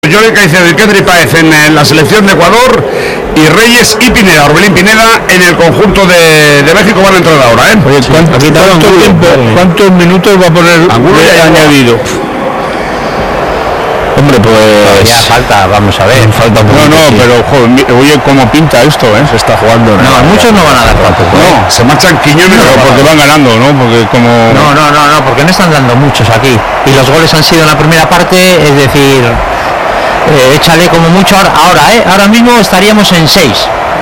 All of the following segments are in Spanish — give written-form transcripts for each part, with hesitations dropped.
Jordi Caicedo y Kendry Páez en la selección de Ecuador, y Reyes y Pineda, Orbelín Pineda en el conjunto de México van a entrar ahora, ¿eh? Oye, ¿cuántos minutos va a poner añadido? Hombre, pues ya falta, vamos a ver. Falta un poco. Pero joder, oye, cómo pinta esto, se está jugando. No, muchos no van a dar tampoco. No, se marchan Quiñones. Pero porque van ganando, ¿no? Porque como... No, porque no están dando muchos aquí. Y los goles han sido en la primera parte, es decir, échale como mucho ahora mismo estaríamos en 6.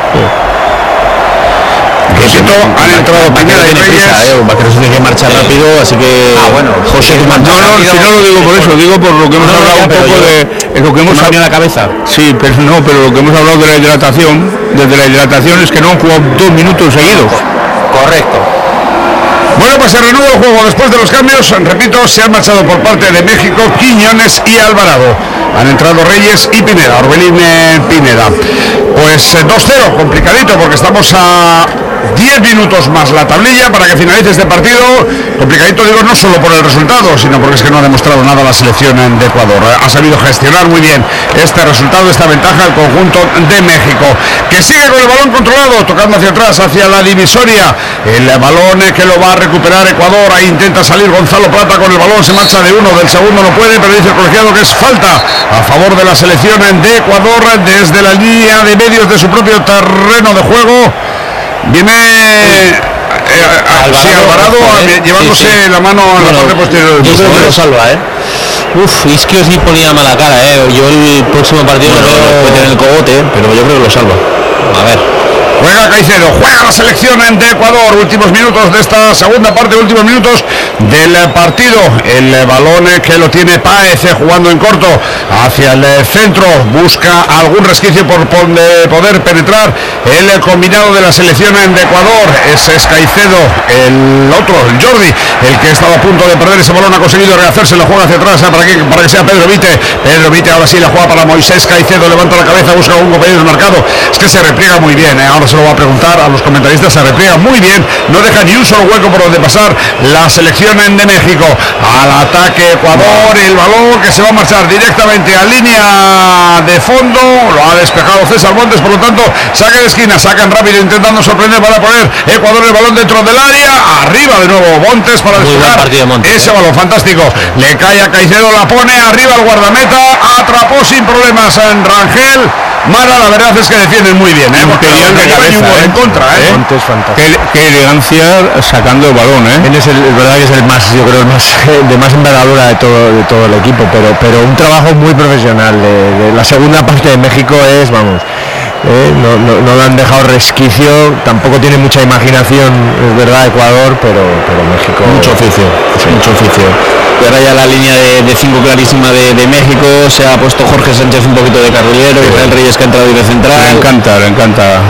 Han entrado Pineda y Reyes. Vaqueros tiene que marchar rápido, así que... bueno, José, si no lo digo por eso, digo por lo que hemos hablado un poco de lo que hemos hablado en la cabeza. Sí, pero lo que hemos hablado de la hidratación, desde la hidratación es que no han jugado 2 minutos seguidos. Correcto. Bueno, pues se reanuda el juego después de los cambios. Repito, se han marchado por parte de México Quiñones y Alvarado. Han entrado Reyes y Pineda, Orbelín Pineda. Pues 2-0, complicadito, porque estamos a 10 minutos más la tablilla para que finalice este partido. Complicadito, digo, no solo por el resultado, sino porque es que no ha demostrado nada la selección de Ecuador. Ha sabido gestionar muy bien este resultado, esta ventaja al conjunto de México, que sigue con el balón controlado, tocando hacia atrás, hacia la divisoria. El balón que lo va a recuperar Ecuador. Ahí intenta salir Gonzalo Plata con el balón, se marcha de uno, del segundo no puede, pero dice el colegiado que es falta a favor de la selección de Ecuador desde la línea de medios de su propio terreno de juego. Viene Alvarado llevándose la mano a la parte posterior. Yo creo que lo salva, es que os ni ponía mala cara, Yo el próximo partido puede tener el cogote, pero yo creo que lo salva. A ver. Juega Caicedo, juega la selección de Ecuador, últimos minutos de esta segunda parte, últimos minutos del partido. El balón que lo tiene Páez jugando en corto hacia el centro, busca algún resquicio por poder penetrar el combinado de la selección de Ecuador. Es Caicedo, el otro, el Jordi, el que estaba a punto de perder ese balón, ha conseguido rehacerse, lo juega hacia atrás para que sea Pedro Vite ahora sí la juega para Moisés Caicedo, levanta la cabeza, busca un compañero desmarcado, es que se repliega muy bien, ahora se lo va a preguntar a los comentaristas, se repliega muy bien, no deja ni un solo hueco por donde pasar la selección de México. Al ataque Ecuador, el balón que se va a marchar directamente a línea de fondo, lo ha despejado César Montes, por lo tanto saque de esquina, sacan rápido intentando sorprender para poner Ecuador el balón dentro del área, arriba de nuevo Montes para despejar ese balón fantástico, le cae a Caicedo, la pone arriba al guardameta, atrapó sin problemas en Rangel. Mara, la verdad es que defienden muy bien, Imperial de cabeza, en contra, Montes fantástico. Qué elegancia sacando el balón, Es verdad que es el más, yo creo, el más de más envergadura de todo el equipo, pero un trabajo muy profesional. De la segunda parte de México es, vamos, no le han dejado resquicio, tampoco tiene mucha imaginación, es verdad, Ecuador, pero México mucho oficio. Y ahora ya la línea de 5 clarísima de México, se ha puesto Jorge Sánchez un poquito de carrilero, Israel Reyes que ha entrado de central. Le encanta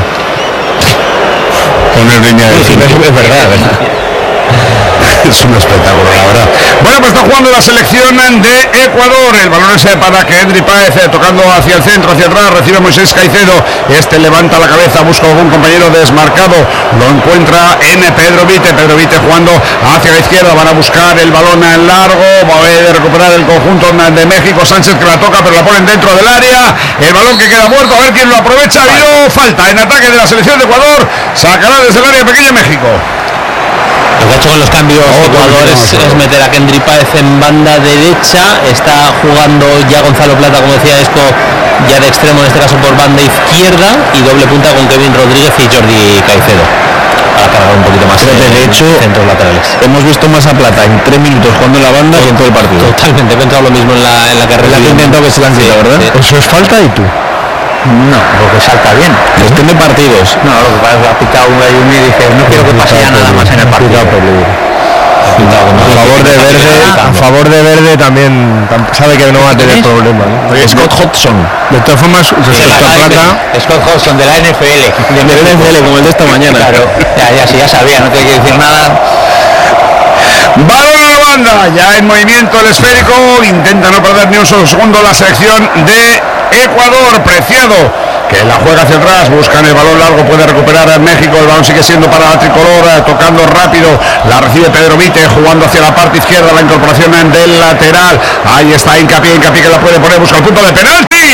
poner línea de 5. Es verdad. Es un espectáculo, la verdad. Bueno, pues está jugando la selección de Ecuador. El balón es para Kendry Páez, tocando hacia el centro, hacia atrás, recibe Moisés Caicedo. Este levanta la cabeza, busca algún compañero desmarcado, lo encuentra en Pedro Vite jugando hacia la izquierda, van a buscar el balón en largo, va a recuperar el conjunto de México. Sánchez que la toca, pero la ponen dentro del área. El balón que queda muerto, a ver quién lo aprovecha. Ha habido falta en ataque de la selección de Ecuador. Sacará desde el área pequeña México. Lo que ha hecho con los cambios Ecuador es meter a Kendry Páez en banda derecha, está jugando ya Gonzalo Plata, como decía Esco, ya de extremo, en este caso por banda izquierda, y doble punta con Kevin Rodríguez y Jordi Caicedo para cargar un poquito más. De hecho, centros laterales. Hemos visto más a Plata en 3 minutos jugando en la banda que en todo el partido. Totalmente, he pensado lo mismo en la carrera. Que he intentado que se la han quitado, ¿verdad? Eso es falta y tú. No, porque salta bien. Gestión de partidos. No, lo que pasa es que ha pitado un gallo y dice, no quiero que pase ya nada más en el partido. A favor de Verde también sabe que no va a tener problemas, ¿no? Oye, Scott Hodgson. De todas formas, Scott Hodgson de la NFL. De la NFL, como el de esta mañana. Claro, ya sabía, no tiene que decir nada. Balón a la banda, ya en movimiento el esférico, intenta no perder ni un solo segundo la selección de Ecuador. Preciado que la juega hacia atrás, buscan el balón largo, puede recuperar a México, el balón sigue siendo para la tricolor, tocando rápido, la recibe Pedro Vite, jugando hacia la parte izquierda, la incorporación del lateral, ahí está Hincapié que la puede poner, busca el punto de penalti.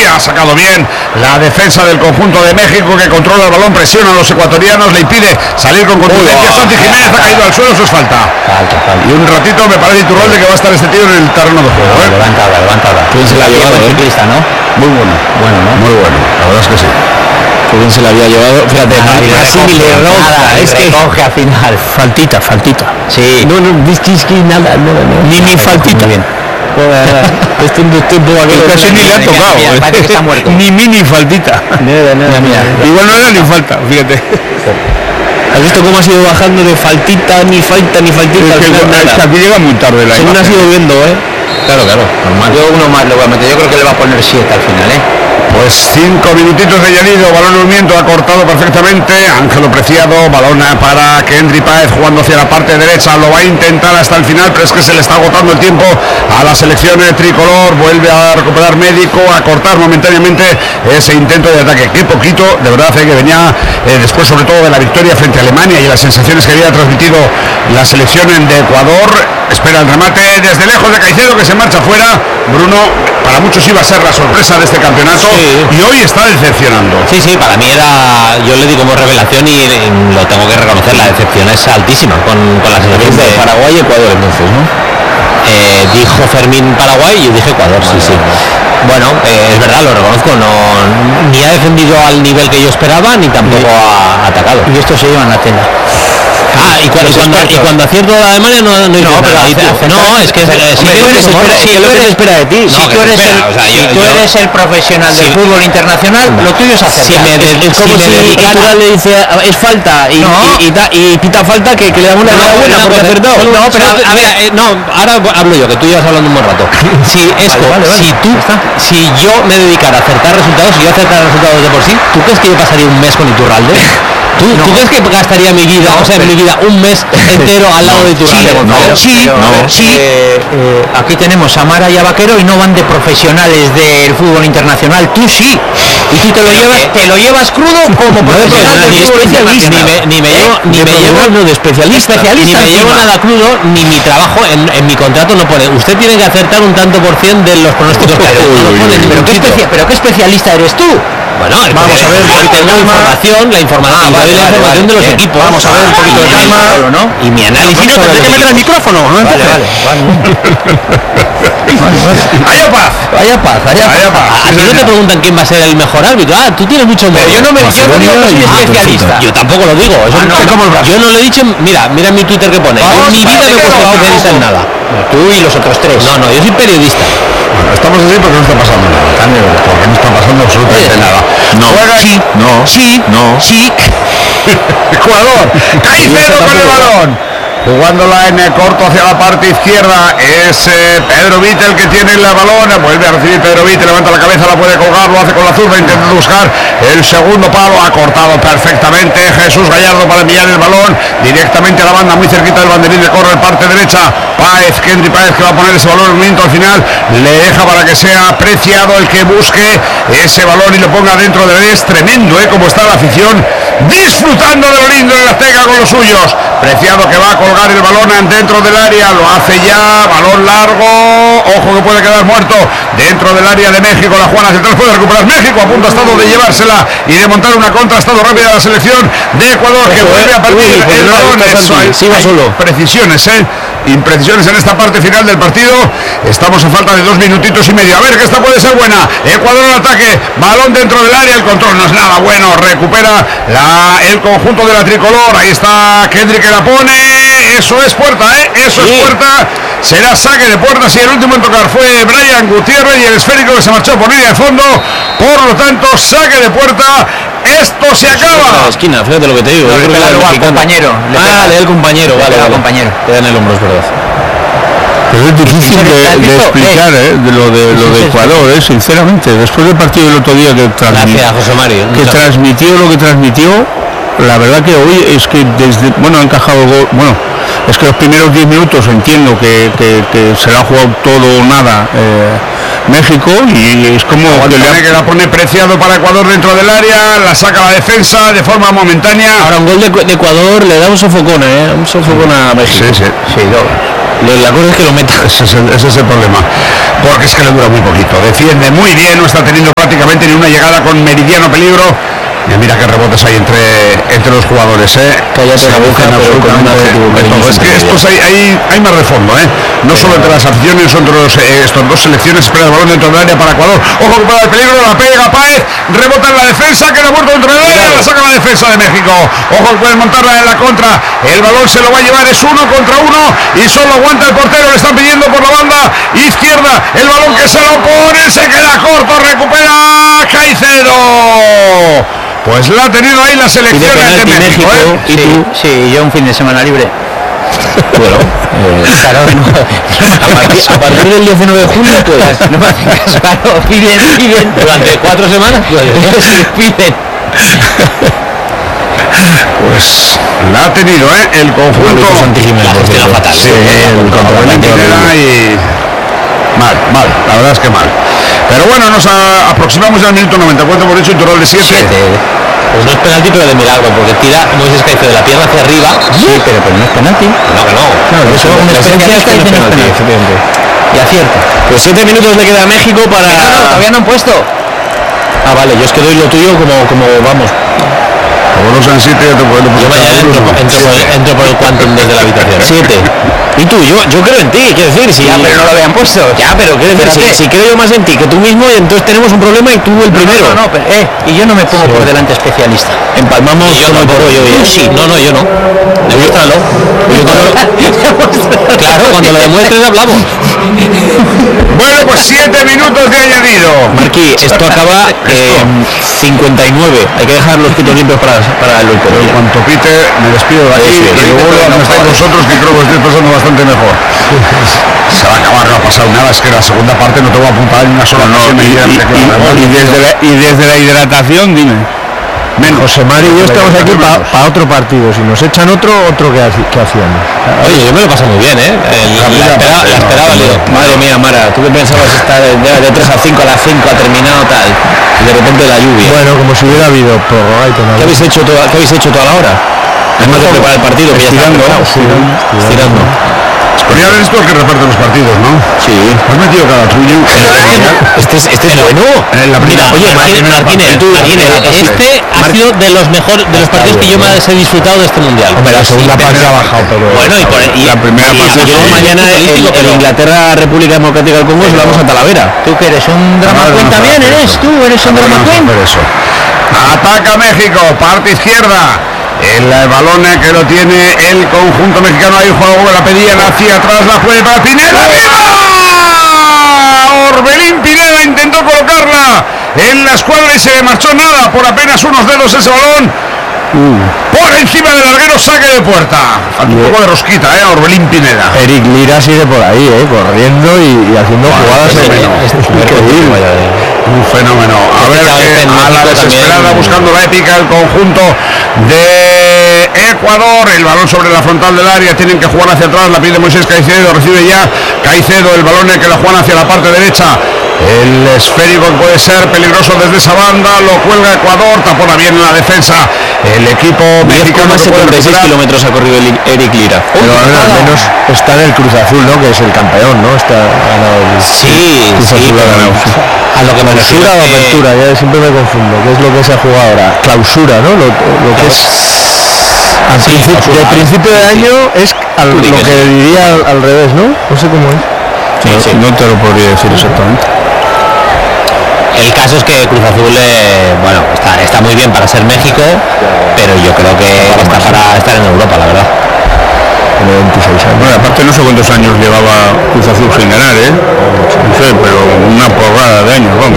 ha sacado bien la defensa del conjunto de México, que controla el balón, presiona a los ecuatorianos, le impide salir con contundencia. Santi Jiménez ha caído al suelo, eso es falta. Y un ratito me parece Iturralde que va a estar este tío en el terreno de juego. Levantada. ¿Quién se la ha llevado? Ciclista, ¿no? Muy bueno, ¿no? muy bueno, la verdad es que sí. ¿Quién se la había llevado? Fíjate, Casi ni le roja, es que recoge al final. Faltita. Sí. No, nada. Ni faltita. Bien. Este tiempo Casi ni le ha tocado. Parece que está muerto. Ni mini faltita. Mira. Igual no era ni falta, fíjate. ¿Has visto cómo ha sido bajando de faltita, ni faltita? Es que aquí llega muy tarde la según imagen. has ido viendo, Claro, normal. Yo uno más le voy a meter, yo creo que le va a poner 7 al final, Pues 5 minutitos de Yanido, balón en movimiento, ha cortado perfectamente. Ángelo Preciado, balón para Kendry Páez jugando hacia la parte derecha, lo va a intentar hasta el final, pero es que se le está agotando el tiempo a la selección tricolor. Vuelve a recuperar Médico, a cortar momentáneamente ese intento de ataque. Qué poquito, de verdad, que venía después sobre todo de la victoria frente a Alemania y las sensaciones que había transmitido la selección de Ecuador. Espera el remate desde lejos de Caicedo, que se marcha fuera. Bruno, para muchos iba a ser la sorpresa de este campeonato, y hoy está decepcionando. Sí, para mí yo le digo como revelación y lo tengo que reconocer, la decepción es altísima con la selección de Paraguay y Ecuador entonces, ¿no? Dijo Fermín Paraguay y yo dije Ecuador, sí. Bueno, es verdad, lo reconozco, ni ha defendido al nivel que yo esperaba, ni tampoco ha atacado. Y esto se lleva en la tela. Y cuando acierto la Alemania no es que lo que se espera de ti. Si tú eres el profesional del fútbol internacional, lo tuyo es acertar. Es como si Iturralde le dice es falta y pita falta que le damos una buena porque ha acertado. No, pero a ver, ahora hablo yo, que tú llevas hablando un buen rato. Si yo me dedicara a acertar resultados, si yo acertara resultados de por sí, ¿tú crees que yo pasaría un mes con Iturralde? ¿Tú crees que gastaría mi vida, un mes entero al lado de Iturralde? Sí. Aquí tenemos a Mara y a Vaquero y no van de profesionales del fútbol internacional. Tú sí. Y tú te lo llevas crudo como profesional del fútbol internacional. Ni me llevo de especialista. Ni me llevo nada crudo, ni mi trabajo en mi contrato no pone. Usted tiene que acertar un tanto por cien de los pronósticos que pero ¿qué especialista eres tú? Bueno, vamos a ver un poquito de información, la información de los equipos. Vamos a ver un poquito de calma, ¿no? Y mi análisis. ¿Tienes que meter el micrófono? Vale. Haya paz. A ti no te preguntan quién va a ser el mejor árbitro. Tú tienes mucho miedo. Yo no digo que soy especialista. Yo tampoco lo digo. Yo no lo he dicho. Mira en mi Twitter que pone. En mi vida me he puesto especialista en nada. Tú y los otros tres. No, yo soy periodista. Bueno, estamos así porque no está pasando nada, porque no está pasando absolutamente nada. Sí. Ecuador, Caicedo con el balón. Jugándola en corto hacia la parte izquierda es Pedro Vite el que tiene el balón. Vuelve a recibir Pedro Vite, levanta la cabeza, la puede colgar, lo hace con la zurda, intenta buscar el segundo palo, ha cortado perfectamente Jesús Gallardo para enviar el balón directamente a la banda, muy cerquita del banderín de corner, parte derecha. Kendry Páez, que va a poner ese balón en el momento al final, le deja para que sea Preciado el que busque ese balón y lo ponga dentro de él. Es tremendo, como está la afición disfrutando de lo lindo de la Azteca con los suyos. Preciado que va a colgar el balón dentro del área, lo hace ya, balón largo, ojo que puede quedar muerto dentro del área de México. La Juana central puede recuperar México, a punto ha estado de llevársela y de montar una contra, ha estado rápida la selección de Ecuador, que vuelve a partir el balón. Imprecisiones en esta parte final del partido. Estamos a falta de 2 minutitos y medio. A ver, que esta puede ser buena. Ecuador en ataque, balón dentro del área, el control no es nada bueno, recupera el conjunto de la tricolor. Ahí está Kendry que la pone. Eso es puerta, eso es puerta. Será saque de puerta. Si el último en tocar fue Brian Gutiérrez y el esférico que se marchó por línea de fondo. Por lo tanto, saque de puerta. Esto se acaba. La esquina, fíjate lo que te digo. Le pega al compañero. Le da el compañero, vale. Le da en el hombro, es verdad. Pero es difícil de explicar, de lo de Ecuador, sinceramente. Después del partido del otro día que transmitió lo que transmitió, la verdad que hoy es que ha encajado el gol. Bueno, es que los primeros 10 minutos entiendo que se la ha jugado todo o nada México, y es como que la pone Preciado para Ecuador dentro del área, la saca la defensa de forma momentánea. Ahora un gol de Ecuador le da un sofocón a México. Sí. La cosa es que lo meta. Ese es el problema, porque es que le dura muy poquito. Defiende muy bien, no está teniendo prácticamente ni una llegada con meridiano peligro. Y mira qué rebotes hay entre los jugadores, Cállate la boca, pero con una es que estos hay más de fondo, no solo entre las aficiones, entre estos dos selecciones. Espera el balón dentro del área para Ecuador. Ojo que para el peligro, la pega Páez, rebota en la defensa, queda muerto dentro del área, la saca la defensa de México. Ojo que pueden montarla en la contra. El balón se lo va a llevar, es 1 contra 1 y solo aguanta el portero. Le están pidiendo por la banda izquierda. El balón que se lo pone, se queda corto, recupera Caicedo. Pues la ha tenido ahí la selección de México, ¿Y tú? Sí, yo un fin de semana libre. Bueno, claro, a partir del 19 de julio, pues no me haces claro, piden durante 4 semanas, pues piden. Pues la ha tenido, el conjunto fatal. Sí, el contra y mal, la verdad es que mal. Pero bueno, nos aproximamos ya al minuto 94, por hecho, en total de 7. Pues no es penalti, pero de milagro, porque tira Moisés Caicedo de la pierna hacia arriba. Sí, pero no es penalti. No, eso es una especialista que dice no es penalti. Y acierta. Pues 7 minutos le queda a México para... No, todavía no han puesto. Ah, vale, yo es que doy lo tuyo como vamos. Como no sean 7, ya te puedo Yo mañana entro por el Quantum desde la habitación. 7. Y tú, yo creo en ti, quiero decir, si... Ya, pero no lo habían puesto. Ya, pero quiero decir, si creo yo más en ti que tú mismo, entonces tenemos un problema y tú el primero. No, pero, y yo no me pongo por delante especialista. Empalmamos yo no, por hoy. Sí. No, yo no. Demuéstralo. Claro, cuando lo demuestres hablamos. Bueno, pues 7 minutos de añadido. Marquí, esto acaba 59. Hay que dejar los pitos limpios para el último. En cuanto pite, me despido de aquí y luego no estáis vosotros, que creo que estáis pasando bastante mejor. Se va a acabar, no ha pasado nada, es que la segunda parte no te voy a apuntar en una sola y desde la hidratación, dime. José Mari y yo estamos aquí para otro partido. Si nos echan otro ¿qué hacíamos? Oye, yo me lo paso muy bien, la esperaba, Leo. Madre mía, Mara, tú que pensabas estar de 3 a 5, a las 5 ha terminado tal, y de repente la lluvia. Bueno, como si hubiera habido ¿Qué habéis hecho toda la hora? Además de preparar el partido, que ya estirando. Escorial es el que reparte los partidos, ¿no? Sí. Has metido cada tuyo. Este es bueno. Mira, oye, Martínez, este ha sido de los mejores, de los partidos que yo más he disfrutado de este mundial. Hombre, la segunda parte ha bajado, pero... Bueno, y la primera parte... Mañana el Inglaterra República Democrática del Congo se lo vamos a Talavera. ¿Tú que eres un drama queen también? ¿Eres tú? ¿Eres un drama queen? Ataca México, parte izquierda. El balón que lo tiene el conjunto mexicano, ahí juego, la pedían hacia atrás, la juega para Pineda. Orbelín Pineda intentó colocarla en la escuadra y se le marchó nada, por apenas unos dedos ese balón. Por encima del larguero, saque de puerta. Un poco de rosquita, Orbelín Pineda. Eric Lira sigue por ahí, corriendo y haciendo jugadas increíbles. Un fenómeno. A ver, a la desesperada buscando la épica el conjunto de Ecuador. El balón sobre la frontal del área, tienen que jugar hacia atrás, la pide Moisés Caicedo, recibe ya Caicedo el balón que la juegan hacia la parte derecha. El esférico puede ser peligroso desde esa banda, lo cuelga Ecuador, tapona bien en la defensa el equipo mexicano. 76 kilómetros ha corrido Eric Lira, pero al menos está en el Cruz Azul, ¿no? Que es el campeón, ¿no? Está ganado el Cruz Azul, a lo que me clausura o apertura, ya siempre me confundo, ¿qué es lo que se ha jugado ahora? Clausura, ¿no? Lo que es de principio de año es lo que diría al revés, ¿no? No sé cómo es. Sí. No te lo podría decir exactamente. El caso es que Cruz Azul, está muy bien para ser México, pero yo creo que está para estar en Europa, la verdad. Tiene 26 años. Bueno, aparte no sé cuántos años llevaba Cruz Azul sin ganar, no sé, pero una porrada de años, vamos.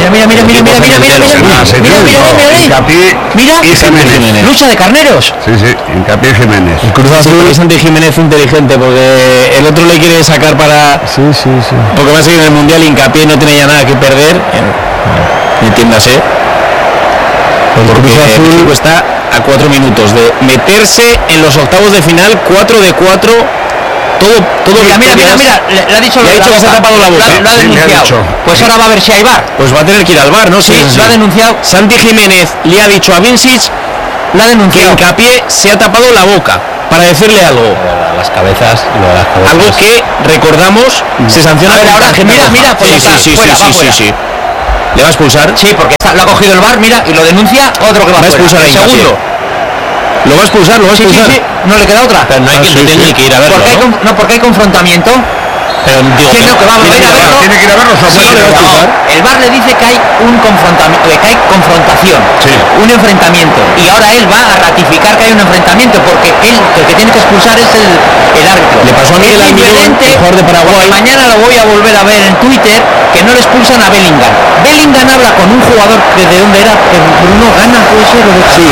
Mira, lucha de carneros. Sí, Hincapié Jiménez. El Cruz Azul es Santi Jiménez inteligente, porque el otro le quiere sacar para... Sí. Porque va a seguir en el Mundial, Hincapié no tiene ya nada que perder, entiéndase. Porque México está a 4 minutos de meterse en los octavos de final, 4 de 4, todo. Mira, le ha dicho que se ha tapado la boca. Lo ha denunciado. Pues ahora va a ver si hay VAR. Pues va a tener que ir al VAR, ¿no? Sí, lo ha denunciado. Santi Jiménez le ha dicho a Vincic, lo ha denunciado, que Hincapié se ha tapado la boca para decirle algo. Las cabezas. Algo que, recordamos, se sanciona. Ahora, mira, sí. ¿Le va a expulsar? Sí, porque lo ha cogido el VAR, mira, y lo denuncia otro que va a expulsar ahí. Segundo. ¿Lo va a expulsar? Sí. No le queda otra. Pero no hay que ir a verlo. Porque hay confrontamiento. Pero digo, que va a ir a verlo. Tiene que ir a verlo. El VAR le dice que hay un confrontamiento, que hay confrontación, un enfrentamiento, y ahora él va a ratificar que hay un enfrentamiento, porque el que tiene que expulsar es el árbitro. Le pasó a Miguel Almirón, jugador de Paraguay. Mañana lo voy a volver a ver en Twitter, que no le expulsan a Bellingham. Bellingham habla con un jugador que de dónde era, Bruno Gana, puede ser.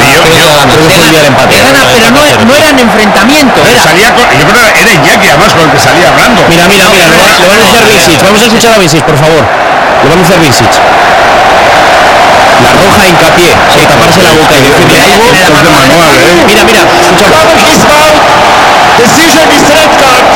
Gana, pero no eran enfrentamientos. Yo creo que era Iñaki además con el que salía hablando. Mira, lo van a hacer Visic. Vamos a escuchar a Visic, por favor. Lo van a hacer Visic. La roja hincapié, taparse la boca y decirle algo. Es de manual, Mira, escucha. Decision is red card.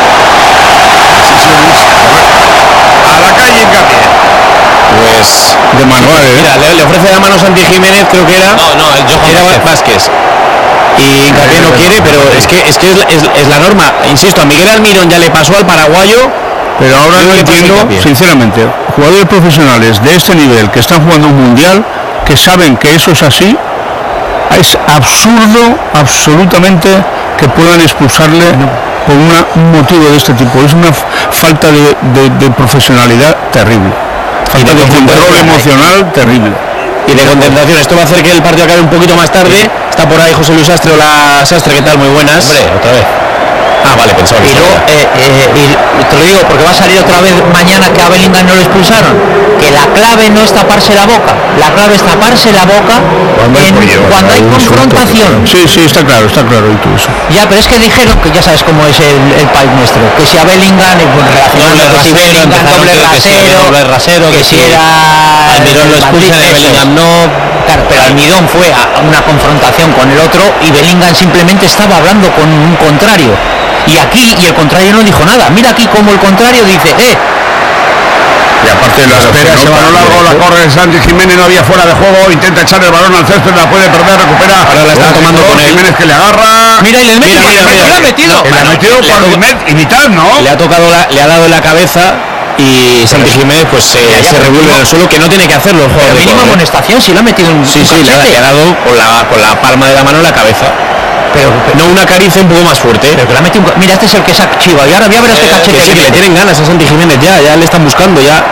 A la calle hincapié. Pues de manual, Mira, le ofrece la mano Santi Jiménez, creo que era. Era Vázquez. Y Hincapié no quiere, pero es que es la norma. Insisto, a Miguel Almirón ya le pasó al paraguayo. Pero ahora no entiendo, sinceramente, jugadores profesionales de este nivel que están jugando un mundial, que saben que eso es así, es absurdo, absolutamente, que puedan expulsarle por un motivo de este tipo. Es una falta de profesionalidad terrible, falta de control emocional terrible. Y de concentración. Esto va a hacer que el partido acabe un poquito más tarde. Está por ahí José Luis Sastre. Hola Sastre, ¿qué tal? Muy buenas. Hombre, otra vez. Vale, pensaba que y te lo digo porque va a salir otra vez mañana que a Bellingham no lo expulsaron, que la clave no es taparse la boca, la clave es taparse la boca cuando hay confrontación. Sí, está claro y todo eso. Ya, pero es que dijeron que ya sabes cómo es el país nuestro, que si a Bellingham doble rasero, que si era Almirón lo expulsa de Bellingham no. Claro, pero Almirón fue a una confrontación con el otro y Bellingham simplemente estaba hablando con un contrario. Y el contrario no dijo nada. Mira aquí como el contrario dice, Y aparte la espera, ese balón largo, la corre Santi Jiménez, no había fuera de juego, intenta echar el balón al césped, la puede perder, recupera. Ahora la está tomando con Jiménez que le agarra. Mira, y le mete, le ha metido por mitad, ¿no? Le ha tocado, le ha dado en la cabeza. Y Santi Jiménez pues se revuelve en el suelo, que no tiene que hacerlo el jugador. Mínima amonestación, si le ha metido un le ha dado con la palma de la mano en la cabeza. Pero no una caricia un poco más fuerte. Pero que la mete mira, este es el que se ha chivado. Y ahora voy a ver este cachete. Que le tienen ganas a Santi Jiménez, ya le están buscando ya.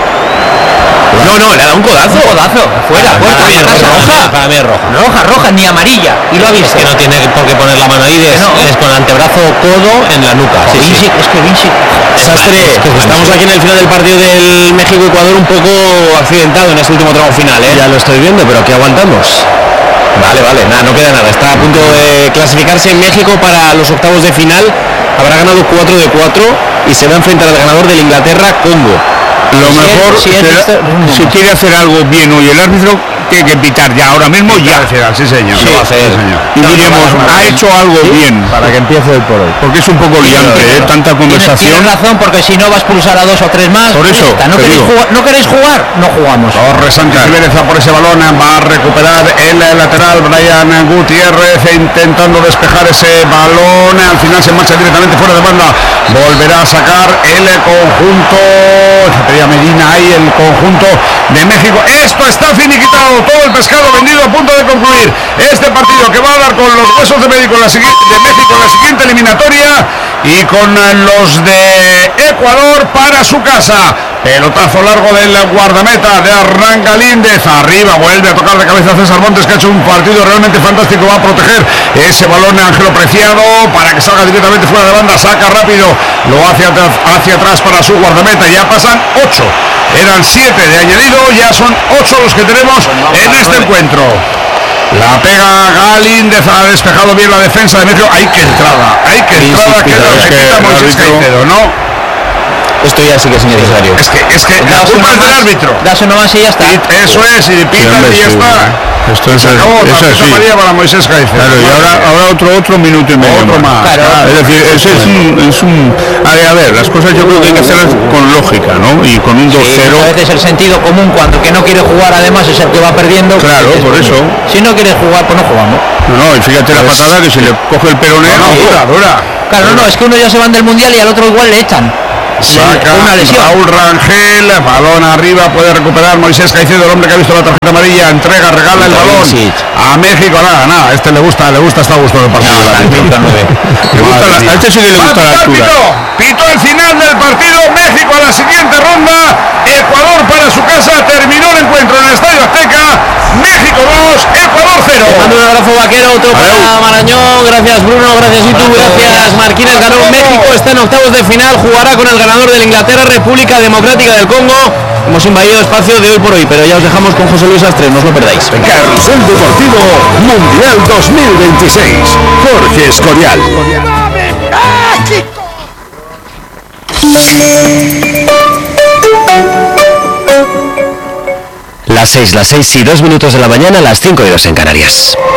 No, le ha dado un codazo. Fuera. Para mí es roja, ni amarilla. Y lo ha visto. Es que no tiene por qué poner la mano ahí, es con el antebrazo codo en la nuca. Sí. Es que Vinci. Sastre, estamos aquí en el final del partido del México-Ecuador un poco accidentado en ese último tramo final, Ya lo estoy viendo, pero aquí aguantamos. Vale, no queda nada. Está a punto de clasificarse en México para los octavos de final. Habrá ganado 4 de 4 y se va a enfrentar al ganador del Inglaterra-Congo. Lo mejor si quiere hacer algo bien hoy el árbitro, tiene que pitar ya ahora mismo. Sí, señor. Y diremos, ha hecho algo bien para que empiece hoy por hoy, porque es un poco liante, tanta conversación. Tienes razón, porque si no va a expulsar a 2 o 3 más. Por eso ¿No queréis jugar? No jugamos. Torres Santi Jiménez por ese balón, va a recuperar el lateral Brian Gutiérrez intentando despejar ese balón, al final se marcha directamente fuera de banda, volverá a sacar el conjunto Medina ahí, el conjunto de México. Esto está finiquitado, todo el pescado vendido, a punto de concluir este partido, que va a dar con los huesos de México en la siguiente eliminatoria y con los de Ecuador para su casa. Pelotazo largo del guardameta de Hernán Galíndez, arriba, vuelve a tocar de cabeza César Montes, que ha hecho un partido realmente fantástico, va a proteger ese balón de Ángelo Preciado para que salga directamente fuera de banda, saca rápido, lo hace hacia atrás para su guardameta. Ya pasan 8, eran 7 de añadido, ya son 8 los que tenemos en este encuentro. La pega Galíndez, ha despejado bien la defensa de México. Hay que entrada, que quita Moisés Caicedo, ¿no? Esto ya sí que es innecesario. Es que la culpa es del árbitro. Das uno más y ya está. Eso es, y pitan y ya está. Esto es así. Para Moisés Caicedo. Claro, y ahora otro minuto y medio más. Claro. Es decir, ese es un a ver, las cosas yo creo que hay que hacerlas con lógica, ¿no? Y con un 2-0. A veces el sentido común, cuando el que no quiere jugar además es el que va perdiendo. Claro, por eso. Si no quieres jugar, pues no jugamos. No, y fíjate la patada que se le coge el peroné. Dura. Claro, no, es que uno ya se van del mundial y al otro igual le echan. saca Raúl Rangel, balón arriba, puede recuperar Moisés Caicedo, el hombre que ha visto la tarjeta amarilla, entrega, regala el balón a México. Nada, este le gusta, está a gusto del partido. A este sí que le gusta la altura. Pito el final del partido, México a la siguiente ronda, Ecuador para su casa, terminó el encuentro en el Estadio Azteca, México 2, Ecuador 0. Mando un abrazo, Vaquero, otro para Marañón, gracias Bruno, gracias Itu, gracias Marquínez. Ganó México, está en octavos de final, jugará con el ganador de Inglaterra, República Democrática del Congo. Hemos invadido espacio de hoy por hoy, pero ya os dejamos con José Luis Astre, no os lo perdáis. Carrusel Deportivo Mundial 2026, Jorge Escorial. Las 6 y 2 minutos de la mañana, las 5 y 2 en Canarias.